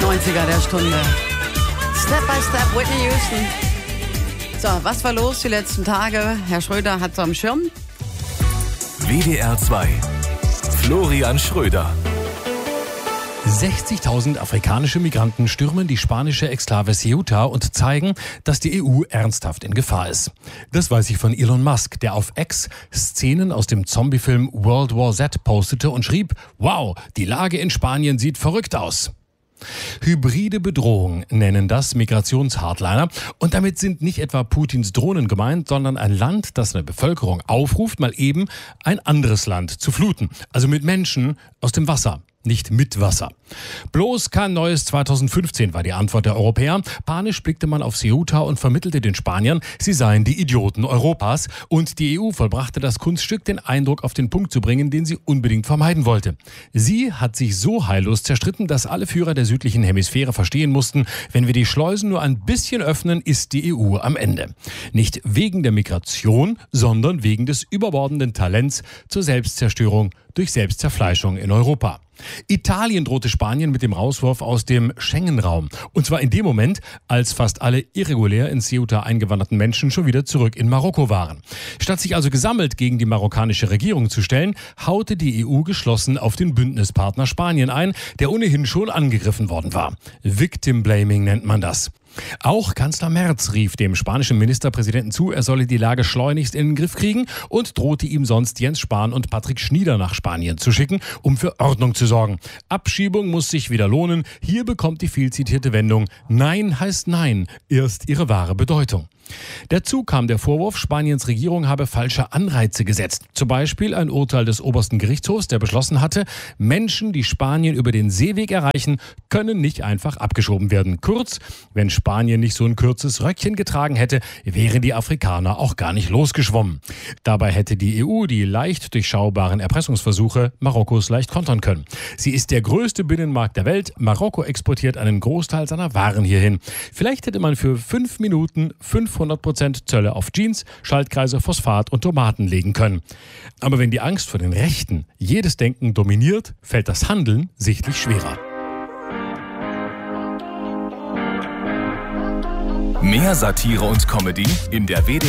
90er der Stunde. Step by Step, Whitney Houston. So, was war los die letzten Tage? Herr Schröder hat es am Schirm. WDR 2. Florian Schröder. 60.000 afrikanische Migranten stürmen die spanische Exklave Ceuta und zeigen, dass die EU ernsthaft in Gefahr ist. Das weiß ich von Elon Musk, der auf X Szenen aus dem Zombiefilm World War Z postete und schrieb: Wow, die Lage in Spanien sieht verrückt aus. Hybride Bedrohung nennen das Migrationshardliner. Und damit sind nicht etwa Putins Drohnen gemeint, sondern ein Land, das seine Bevölkerung aufruft, mal eben ein anderes Land zu fluten. Also mit Menschen aus dem Wasser. Nicht mit Wasser. Bloß kein neues 2015 war die Antwort der Europäer. Panisch blickte man auf Ceuta und vermittelte den Spaniern, sie seien die Idioten Europas. Und die EU vollbrachte das Kunststück, den Eindruck auf den Punkt zu bringen, den sie unbedingt vermeiden wollte. Sie hat sich so heillos zerstritten, dass alle Führer der südlichen Hemisphäre verstehen mussten, wenn wir die Schleusen nur ein bisschen öffnen, ist die EU am Ende. Nicht wegen der Migration, sondern wegen des überbordenden Talents zur Selbstzerstörung durch Selbstzerfleischung in Europa. Italien drohte Spanien mit dem Rauswurf aus dem Schengen-Raum. Und zwar in dem Moment, als fast alle irregulär in Ceuta eingewanderten Menschen schon wieder zurück in Marokko waren. Statt sich also gesammelt gegen die marokkanische Regierung zu stellen, haute die EU geschlossen auf den Bündnispartner Spanien ein, der ohnehin schon angegriffen worden war. Victim Blaming nennt man das. Auch Kanzler Merz rief dem spanischen Ministerpräsidenten zu, er solle die Lage schleunigst in den Griff kriegen und drohte ihm sonst Jens Spahn und Patrick Schnieder nach Spanien zu schicken, um für Ordnung zu sorgen. Abschiebung muss sich wieder lohnen. Hier bekommt die viel zitierte Wendung: Nein heißt Nein, erst ihre wahre Bedeutung. Dazu kam der Vorwurf, Spaniens Regierung habe falsche Anreize gesetzt. Zum Beispiel ein Urteil des obersten Gerichtshofs, der beschlossen hatte, Menschen, die Spanien über den Seeweg erreichen, können nicht einfach abgeschoben werden. Kurz, wenn Spanien nicht so ein kurzes Röckchen getragen hätte, wären die Afrikaner auch gar nicht losgeschwommen. Dabei hätte die EU die leicht durchschaubaren Erpressungsversuche Marokkos leicht kontern können. Sie ist der größte Binnenmarkt der Welt. Marokko exportiert einen Großteil seiner Waren hierhin. Vielleicht hätte man für 5 Minuten 500% Zölle auf Jeans, Schaltkreise, Phosphat und Tomaten legen können. Aber wenn die Angst vor den Rechten jedes Denken dominiert, fällt das Handeln sichtlich schwerer. Mehr Satire und Comedy in der WDR